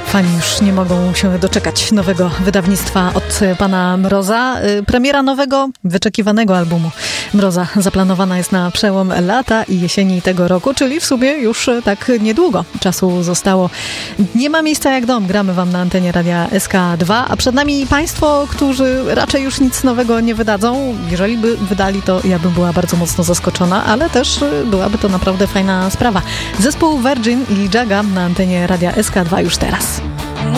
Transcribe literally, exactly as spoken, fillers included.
Fani już nie mogą się doczekać nowego wydawnictwa od pana Mroza. Premiera nowego, wyczekiwanego albumu Mroza zaplanowana jest na przełom lata i jesieni tego roku, czyli w sumie już tak niedługo czasu zostało. Nie ma miejsca jak dom. Gramy wam na antenie Radia S K dwa, a przed nami państwo, którzy raczej już nic nowego nie wydadzą. Jeżeli by wydali, to ja bym była bardzo mocno zaskoczona, ale też byłaby to naprawdę fajna sprawa. Zespół Virgin i Jaga na antenie Radia S K dwa już teraz.